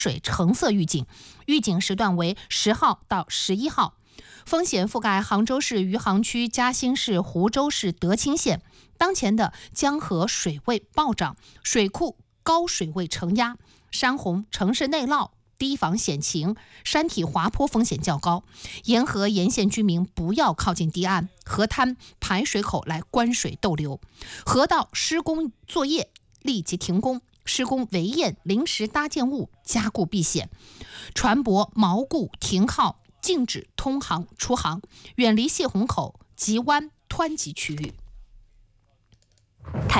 水橙色预警，预警时段为10号到11号。风险覆盖杭州市余杭区、嘉兴市、湖州市、德清县。当前的江河水位暴涨，水库高水位承压，山洪、城市内涝提防险情，山体滑坡风险较高。沿河沿线居民不要靠近堤岸、河滩、排水口来关水逗留。河道施工作业立即停工，施工围堰、临时搭建物加固避险。船舶锚固停靠，禁止通航出航，远离泄洪口、急弯湍急区域。